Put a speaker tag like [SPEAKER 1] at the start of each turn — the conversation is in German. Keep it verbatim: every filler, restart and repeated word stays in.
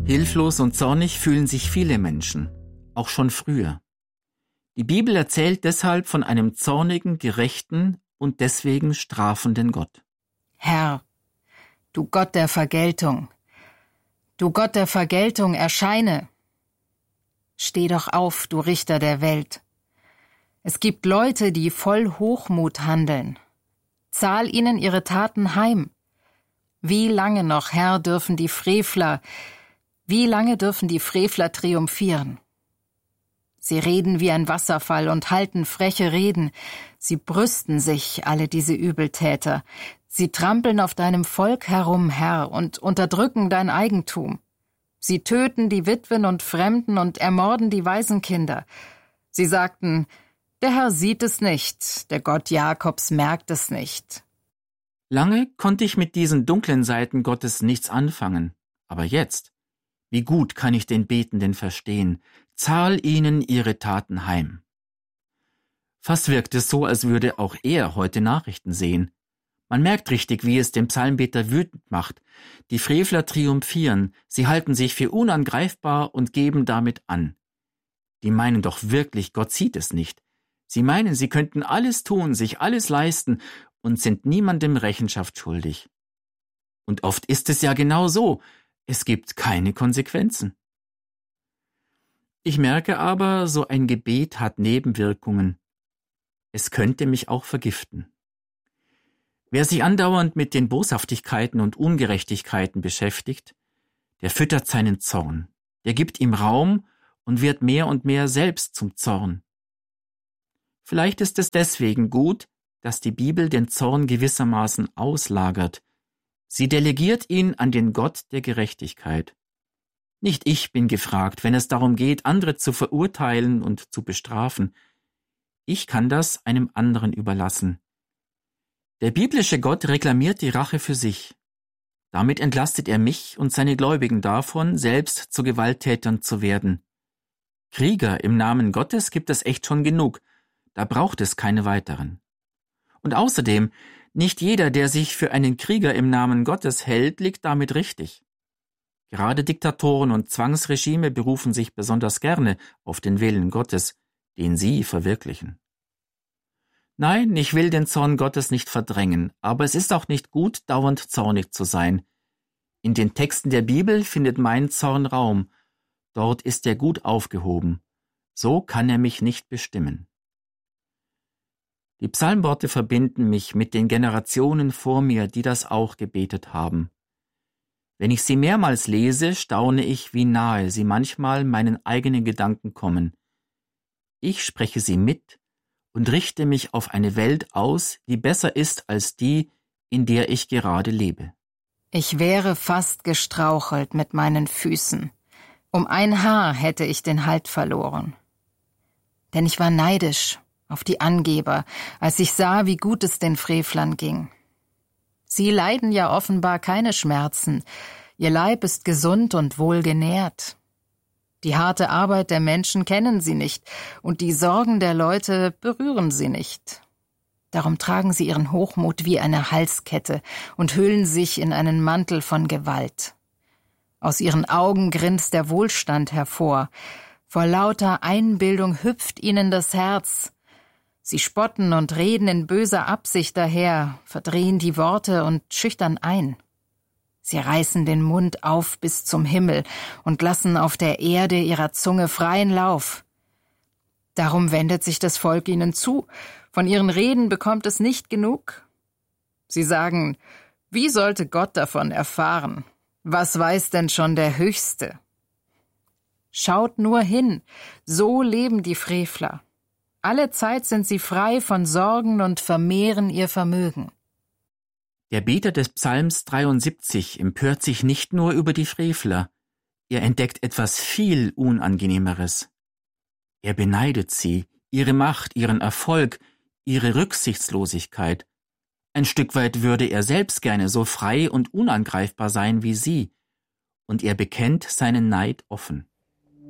[SPEAKER 1] Hilflos und zornig fühlen sich viele Menschen, auch schon früher. Die Bibel erzählt deshalb von einem zornigen, gerechten und deswegen strafenden Gott.
[SPEAKER 2] Herr, du Gott der Vergeltung, du Gott der Vergeltung, erscheine. Steh doch auf, du Richter der Welt. Es gibt Leute, die voll Hochmut handeln. Zahl ihnen ihre Taten heim. Wie lange noch, Herr, dürfen die Frevler, wie lange dürfen die Frevler triumphieren? Sie reden wie ein Wasserfall und halten freche Reden. Sie brüsten sich, alle diese Übeltäter. Sie trampeln auf deinem Volk herum, Herr, und unterdrücken dein Eigentum. Sie töten die Witwen und Fremden und ermorden die Waisenkinder. Sie sagten, der Herr sieht es nicht, der Gott Jakobs merkt es nicht.
[SPEAKER 1] Lange konnte ich mit diesen dunklen Seiten Gottes nichts anfangen. Aber jetzt, wie gut kann ich den Betenden verstehen, zahl ihnen ihre Taten heim. Fast wirkt es so, als würde auch er heute Nachrichten sehen. Man merkt richtig, wie es den Psalmbeter wütend macht. Die Frevler triumphieren, sie halten sich für unangreifbar und geben damit an. Die meinen doch wirklich, Gott sieht es nicht. Sie meinen, sie könnten alles tun, sich alles leisten und sind niemandem Rechenschaft schuldig. Und oft ist es ja genau so, es gibt keine Konsequenzen. Ich merke aber, so ein Gebet hat Nebenwirkungen. Es könnte mich auch vergiften. Wer sich andauernd mit den Boshaftigkeiten und Ungerechtigkeiten beschäftigt, der füttert seinen Zorn, der gibt ihm Raum und wird mehr und mehr selbst zum Zorn. Vielleicht ist es deswegen gut, dass die Bibel den Zorn gewissermaßen auslagert. Sie delegiert ihn an den Gott der Gerechtigkeit. Nicht ich bin gefragt, wenn es darum geht, andere zu verurteilen und zu bestrafen. Ich kann das einem anderen überlassen. Der biblische Gott reklamiert die Rache für sich. Damit entlastet er mich und seine Gläubigen davon, selbst zu Gewalttätern zu werden. Krieger im Namen Gottes gibt es echt schon genug, da braucht es keine weiteren. Und außerdem, nicht jeder, der sich für einen Krieger im Namen Gottes hält, liegt damit richtig. Gerade Diktatoren und Zwangsregime berufen sich besonders gerne auf den Willen Gottes, den sie verwirklichen. Nein, ich will den Zorn Gottes nicht verdrängen, aber es ist auch nicht gut, dauernd zornig zu sein. In den Texten der Bibel findet mein Zorn Raum. Dort ist er gut aufgehoben. So kann er mich nicht bestimmen. Die Psalmworte verbinden mich mit den Generationen vor mir, die das auch gebetet haben. Wenn ich sie mehrmals lese, staune ich, wie nahe sie manchmal meinen eigenen Gedanken kommen. Ich spreche sie mit und richte mich auf eine Welt aus, die besser ist als die, in der ich gerade lebe.
[SPEAKER 2] Ich wäre fast gestrauchelt mit meinen Füßen. Um ein Haar hätte ich den Halt verloren. Denn ich war neidisch auf die Angeber, als ich sah, wie gut es den Frevlern ging. Sie leiden ja offenbar keine Schmerzen. Ihr Leib ist gesund und wohlgenährt. Die harte Arbeit der Menschen kennen sie nicht und die Sorgen der Leute berühren sie nicht. Darum tragen sie ihren Hochmut wie eine Halskette und hüllen sich in einen Mantel von Gewalt. Aus ihren Augen grinst der Wohlstand hervor. Vor lauter Einbildung hüpft ihnen das Herz. Sie spotten und reden in böser Absicht daher, verdrehen die Worte und schüchtern ein. Sie reißen den Mund auf bis zum Himmel und lassen auf der Erde ihrer Zunge freien Lauf. Darum wendet sich das Volk ihnen zu, von ihren Reden bekommt es nicht genug. Sie sagen, wie sollte Gott davon erfahren? Was weiß denn schon der Höchste? Schaut nur hin, so leben die Frevler. Alle Zeit sind sie frei von Sorgen und vermehren ihr Vermögen.
[SPEAKER 1] Der Beter des Psalms dreiundsiebzig empört sich nicht nur über die Frevler, er entdeckt etwas viel Unangenehmeres. Er beneidet sie, ihre Macht, ihren Erfolg, ihre Rücksichtslosigkeit. Ein Stück weit würde er selbst gerne so frei und unangreifbar sein wie sie, und er bekennt seinen Neid offen.